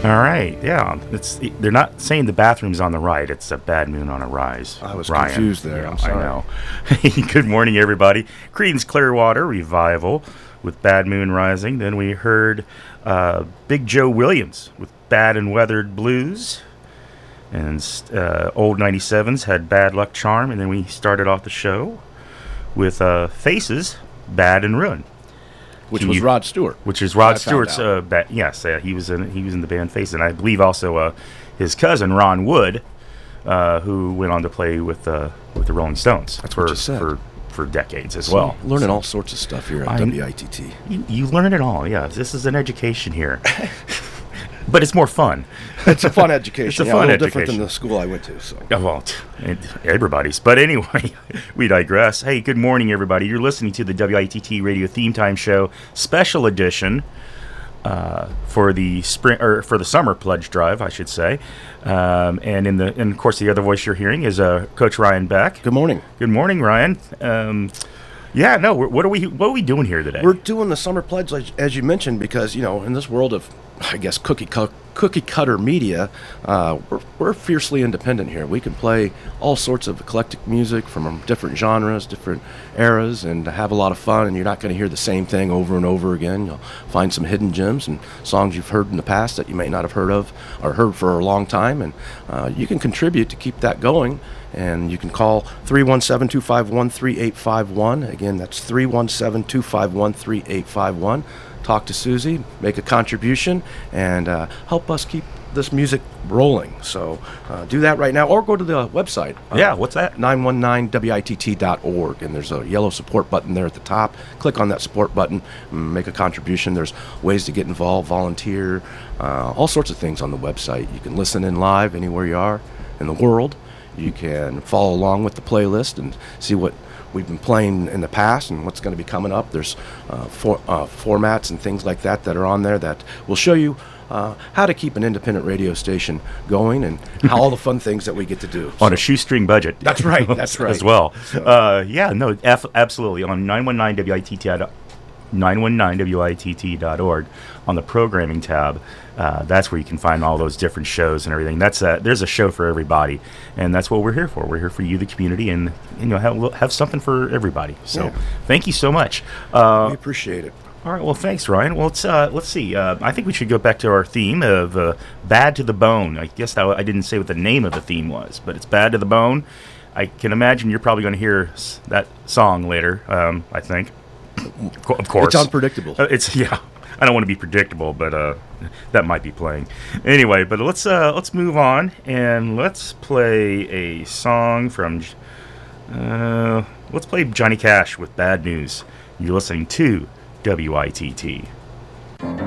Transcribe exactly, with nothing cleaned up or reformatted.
All right, yeah. It's they're not saying the bathroom's on the right. It's a bad moon on a rise. I was Ryan. confused there. Yeah, I'm sorry. I know. Good morning, everybody. Creedence Clearwater Revival with Bad Moon Rising. Then we heard uh, Big Joe Williams with Bad and Weathered Blues. And uh, Old ninety-sevens had Bad Luck Charm. And then we started off the show with uh, Faces, Bad and Ruin. Which Can was you- Rod Stewart. Which is Rod I found Stewart's. out. Uh, ba- yes, uh, he was in. He was in the band Faces, and I believe also uh, his cousin Ron Wood, uh, who went on to play with uh, with the Rolling Stones That's for what you said. for for decades as See, well. learning all sorts of stuff here at I- W I T T. You, you learn it all. Yeah, this is an education here, but it's more fun. It's a fun education. It's a yeah, fun a little different education. than the school I went to. So Oh, well, t- it- everybody's. But anyway, we digress. Hey, good morning, everybody. You're listening to the W I T T Radio Theme Time Show Special Edition uh, for the spring or for the summer pledge drive, I should say. Um, and in the and of course, the other voice you're hearing is uh, Coach Ryan Beck. good morning. Good morning, Ryan. Um, yeah, no, we're- what are we what are we doing here today? We're doing the summer pledge, like, as you mentioned, because you know, in this world of, I guess, cookie cu- cookie cutter media, uh, we're, we're fiercely independent here. We can play all sorts of eclectic music from different genres, different eras, and have a lot of fun. And you're not going to hear the same thing over and over again. You'll find some hidden gems and songs you've heard in the past that you may not have heard of or heard for a long time, and uh, you can contribute to keep that going. And you can call three one seven, two five one, three eight five one. Again, that's three one seven, two five one, three eight five one. Talk to Susie, make a contribution, and uh, help us keep this music rolling. So uh, do that right now, or go to the website. uh, Yeah, what's that? nine one nine W I T T dot org, and there's a yellow support button there at the top. Click on that support button, and make a contribution. There's ways to get involved, volunteer, uh, all sorts of things on the website. You can listen in live anywhere you are in the world. You can follow along with the playlist and see what we've been playing in the past and what's going to be coming up. There's uh, for, uh, formats and things like that that are on there that will show you uh, how to keep an independent radio station going and how all the fun things that we get to do. On So- a shoestring budget. That's right, that's right. As well. Uh, yeah, no, F- absolutely. On nine one nine W I T T nine one nine W I T T dot org on the programming tab. Uh, that's where you can find all those different shows and everything. That's a, there's a show for everybody, and that's what we're here for. We're here for you, the community, and you know have have something for everybody. So Yeah. thank you so much. Uh, we appreciate it. all right, well, thanks, Ryan. Well, let's uh, let's see. Uh, I think we should go back to our theme of uh, "Bad to the Bone." I guess I, I didn't say what the name of the theme was, but it's "Bad to the Bone." I can imagine you're probably going to hear s- that song later. Um, I think, Co- of course, It's unpredictable. Uh, it's yeah. I don't want to be predictable, but uh, that might be playing anyway. But let's uh, let's move on and let's play a song from. Uh, let's play Johnny Cash with "Bad News." You're listening to W I T T.